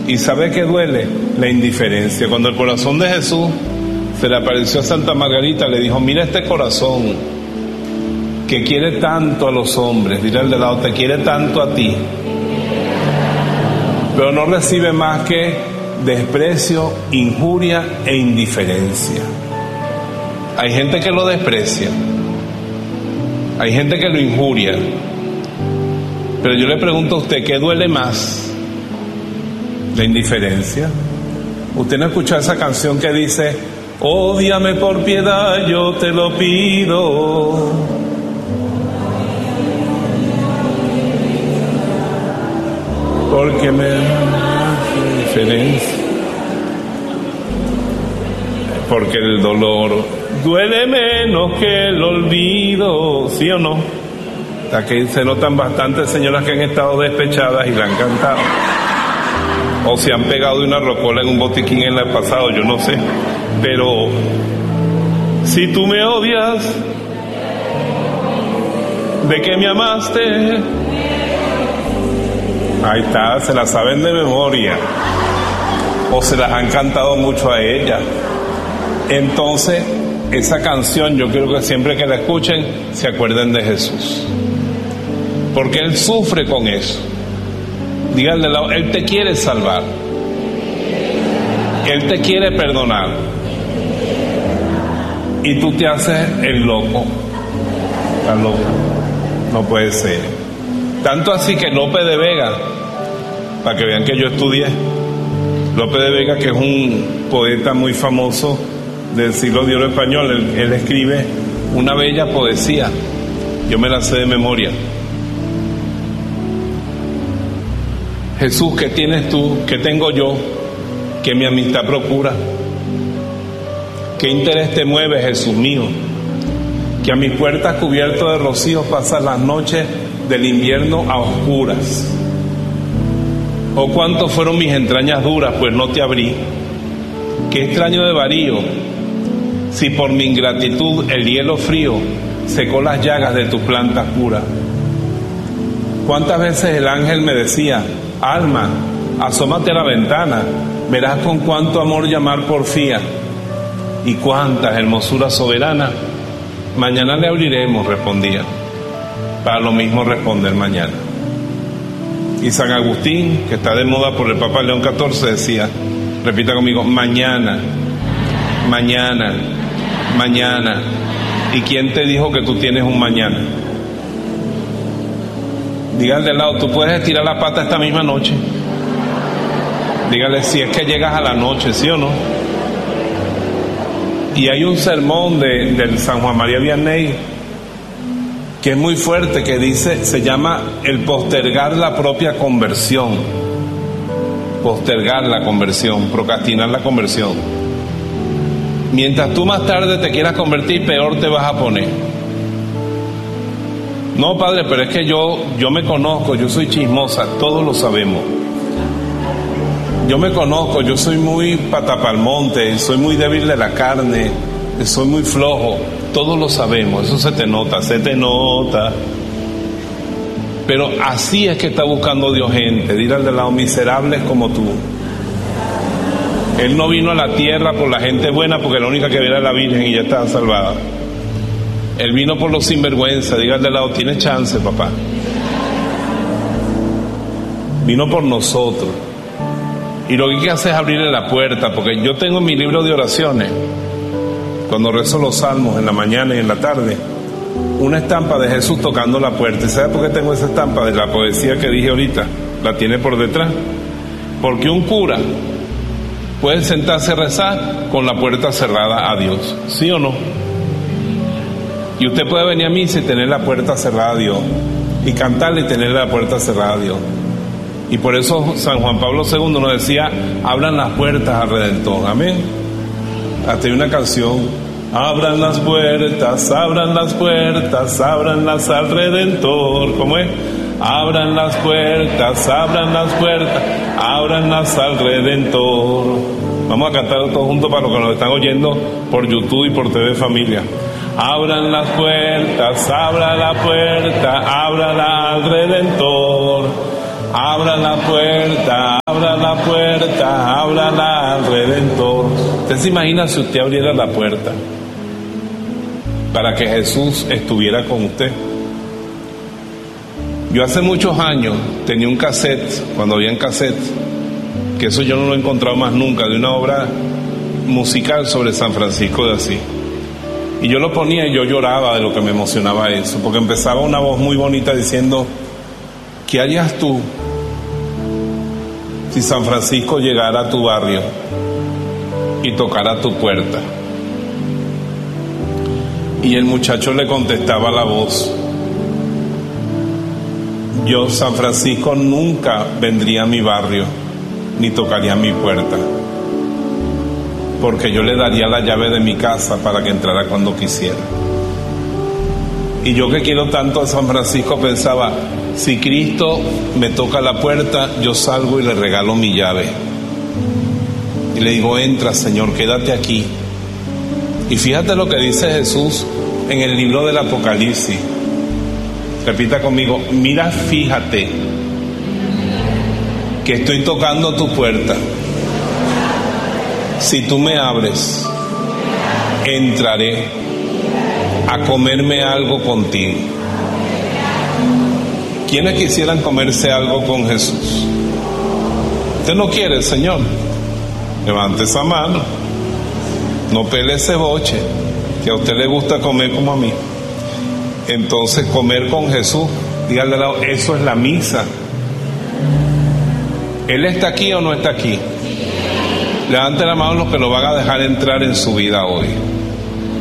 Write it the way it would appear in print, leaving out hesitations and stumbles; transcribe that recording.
¿Y sabe qué duele? La indiferencia. Cuando el corazón de Jesús se le apareció a Santa Margarita, le dijo: mira este corazón que quiere tanto a los hombres, dile al de lado, te quiere tanto a ti, pero no recibe más que desprecio, injuria e indiferencia. Hay gente que lo desprecia, hay gente que lo injuria, pero yo le pregunto a usted, ¿qué duele más? ¿La indiferencia? ¿Usted no escuchó esa canción que dice: ódiame por piedad, yo te lo pido? Porque me hace diferencia. Porque el dolor duele menos que el olvido, ¿sí o no? Aquí se notan bastantes señoras que han estado despechadas y la han cantado. O se han pegado de una rocola en un botiquín en el pasado, yo no sé. Pero si tú me odias, ¿de qué me amaste? Ahí está, se la saben de memoria. O se las han cantado mucho a ella. Entonces, esa canción yo quiero que siempre que la escuchen se acuerden de Jesús. Porque Él sufre con eso. Díganle, Él te quiere salvar. Él te quiere perdonar. Y tú te haces el loco. Estás loco. No puede ser. Tanto así que Lope de Vega, para que vean que yo estudié, Lope de Vega, que es un poeta muy famoso del siglo de oro español, él escribe una bella poesía, yo me la sé de memoria. Jesús, ¿qué tienes tú? ¿Qué tengo yo? ¿Qué mi amistad procura? ¿Qué interés te mueve, Jesús mío? Que a mis puertas cubierto de rocío pasan las noches del invierno a oscuras. Oh, cuánto fueron mis entrañas duras, pues no te abrí. Qué extraño de varío, si por mi ingratitud el hielo frío secó las llagas de tus plantas puras. Cuántas veces el ángel me decía: alma, asómate a la ventana, verás con cuánto amor llamar porfía. Y cuántas hermosuras soberanas, mañana le abriremos, respondía, para lo mismo responder mañana. Y San Agustín, que está de moda por el Papa León XIV, decía, repita conmigo: mañana, mañana, mañana. ¿Y quién te dijo que tú tienes un mañana? Dígale al lado, tú puedes estirar la pata esta misma noche. Dígale, si es que llegas a la noche, ¿sí o no? Y hay un sermón del San Juan María Vianney que es muy fuerte, que dice, se llama el postergar la propia conversión. Postergar la conversión, procrastinar la conversión. Mientras tú más tarde te quieras convertir, peor te vas a poner. No, padre, pero es que yo me conozco, yo soy chismosa, todos lo sabemos. Yo me conozco, yo soy muy patapalmonte, soy muy débil de la carne, soy muy flojo, todos lo sabemos, eso se te nota. Pero así es que está buscando Dios gente, dile al de lado, miserables como tú. Él no vino a la tierra por la gente buena, porque la única que era la Virgen y ya estaba salvada. Él vino por los sinvergüenza, diga al de lado, tienes chance, papá. Vino por nosotros. Y lo que hay que hacer es abrirle la puerta, porque yo tengo en mi libro de oraciones, cuando rezo los salmos en la mañana y en la tarde, una estampa de Jesús tocando la puerta. ¿Y sabe por qué tengo esa estampa? De la poesía que dije ahorita, la tiene por detrás. Porque un cura puede sentarse a rezar con la puerta cerrada a Dios, ¿sí o no? Y usted puede venir a misa y tener la puerta cerrada a Dios, y cantarle y tener la puerta cerrada a Dios. Y por eso San Juan Pablo II nos decía, abran las puertas al Redentor, amén. Hasta hay una canción, abran las puertas, ábranlas al Redentor. ¿Cómo es? Abran las puertas, ábranlas al Redentor. Vamos a cantar todos juntos para los que nos están oyendo por YouTube y por TV Familia. Abran las puertas, abra la puerta, ábrala al Redentor. Abran la puerta, Abra la puerta, ábrala al Redentor. ¿Usted se imagina si usted abriera la puerta para que Jesús estuviera con usted? Yo hace muchos años tenía un cassette, cuando había un cassette, que eso yo no lo he encontrado más nunca, de una obra musical sobre San Francisco de Asís. Y yo lo ponía y yo lloraba de lo que me emocionaba eso, porque empezaba una voz muy bonita diciendo: ¿qué harías tú si San Francisco llegara a tu barrio y tocara tu puerta? Y el muchacho le contestaba a la voz: yo, San Francisco, nunca vendría a mi barrio ni tocaría mi puerta, porque yo le daría la llave de mi casa para que entrara cuando quisiera. Y yo, que quiero tanto a San Francisco, pensaba: si Cristo me toca la puerta, yo salgo y le regalo mi llave y le digo: entra, Señor, quédate aquí. Y fíjate lo que dice Jesús en el libro del Apocalipsis. Repita conmigo: mira, fíjate que estoy tocando tu puerta. Si tú me abres, entraré a comerme algo contigo. ¿Quiénes quisieran comerse algo con Jesús? ¿Usted no quiere, Señor? Levante esa mano. No pele ese boche, que a usted le gusta comer como a mí. Entonces, comer con Jesús, dígale al lado: eso es la misa. ¿Él está aquí o no está aquí? Levante la mano los que lo van a dejar entrar en su vida hoy.